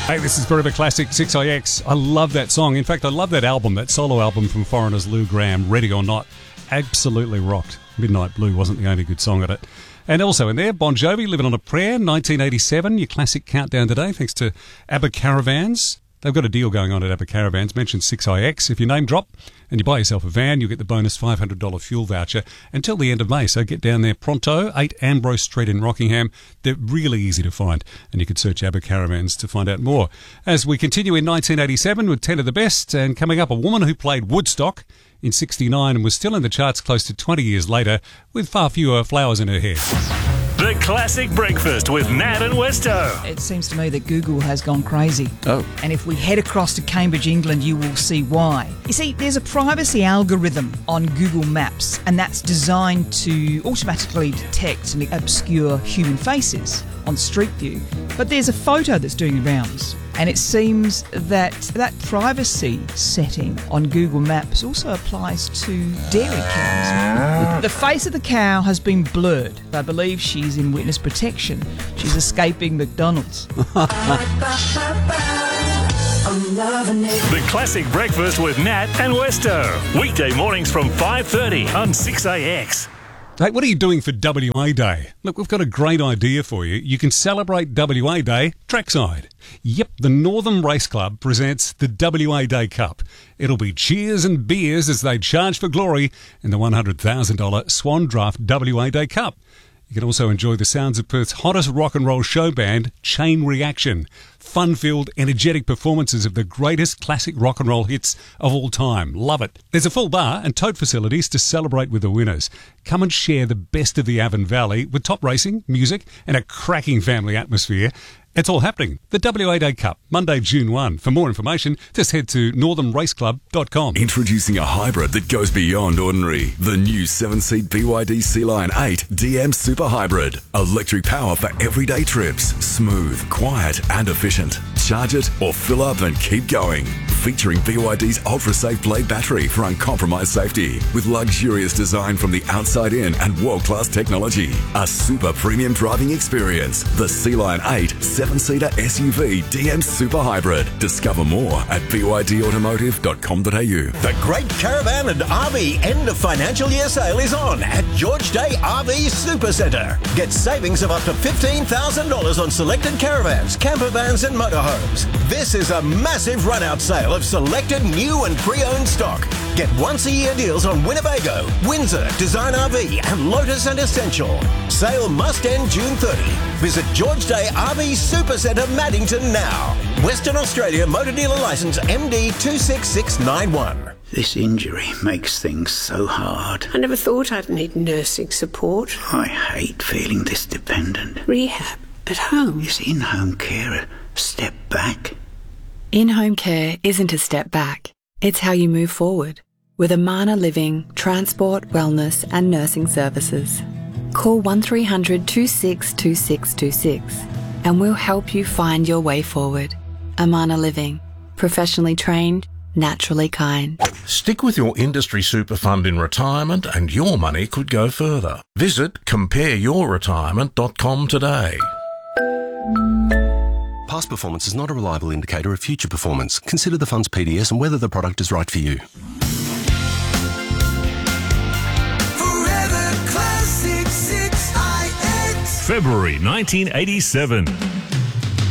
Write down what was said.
Hey, this is Forever Classic 6IX. I love that song. In fact, I love that album, that solo album from Foreigners, Lou Gramm, Ready or Not. Absolutely rocked. Midnight Blue wasn't the only good song at it. And also in there, Bon Jovi, Living on a Prayer, 1987, your classic countdown today, thanks to ABBA Caravans. They've got a deal going on at ABBA Caravans. Mention 6IX. If you name drop and you buy yourself a van, you'll get the bonus $500 fuel voucher until the end of May. So get down there pronto, 8 Ambrose Street in Rockingham. They're really easy to find, and you can search ABBA Caravans to find out more. As we continue in 1987 with 10 of the best, and coming up, a woman who played Woodstock in 69 and was still in the charts close to 20 years later with far fewer flowers in her hair. The Classic Breakfast with Nat and Westo. It seems to me that Google has gone crazy. Oh. And if we head across to Cambridge, England, you will see why. You see, there's a privacy algorithm on Google Maps, and that's designed to automatically detect and obscure human faces on Street View. But there's a photo that's doing the rounds, and it seems that that privacy setting on Google Maps also applies to dairy cows. The face of the cow has been blurred. I believe she's in witness protection. She's escaping McDonald's. The Classic Breakfast with Nat and Westo. Weekday mornings from 5:30 on 6AX. Hey, what are you doing for WA Day? Look, we've got a great idea for you. You can celebrate WA Day trackside. Yep, the Northern Race Club presents the WA Day Cup. It'll be cheers and beers as they charge for glory in the $100,000 Swan Draft WA Day Cup. You can also enjoy the sounds of Perth's hottest rock and roll show band, Chain Reaction. Fun-filled, energetic performances of the greatest classic rock and roll hits of all time. Love it. There's a full bar and tote facilities to celebrate with the winners. Come and share the best of the Avon Valley with top racing, music and a cracking family atmosphere. It's all happening. The WA Day Cup, Monday, June 1. For more information, just head to northernraceclub.com. Introducing a hybrid that goes beyond ordinary. The new 7-seat BYD Sea-Line 8 DM Super Hybrid. Electric power for everyday trips. Smooth, quiet and efficient. Charge it or fill up and keep going. Featuring BYD's ultra-safe Blade battery for uncompromised safety. With luxurious design from the outside in and world-class technology. A super premium driving experience. The Sea-Line 8 7-seater SUV DM Super Hybrid. Discover more at bydautomotive.com.au. The Great Caravan and RV end of financial year sale is on at George Day RV Supercentre. Get savings of up to $15,000 on selected caravans, camper vans and motorhomes. This is a massive run-out sale of selected new and pre-owned stock. Get once-a-year deals on Winnebago, Windsor, Design RV and Lotus and Essential. Sale must end June 30. Visit George Day RV Supercentre Maddington now. Western Australia Motor Dealer Licence MD 26691. This injury makes things so hard. I never thought I'd need nursing support. I hate feeling this dependent. Rehab at home. Is in-home care a step back? In-home care isn't a step back. It's how you move forward. With Amana Living, transport, wellness and nursing services. Call 1300 262626 and we'll help you find your way forward. Amana Living. Professionally trained, naturally kind. Stick with your industry super fund in retirement and your money could go further. Visit compareyourretirement.com today. Past performance is not a reliable indicator of future performance. Consider the fund's PDS and whether the product is right for you. February 1987.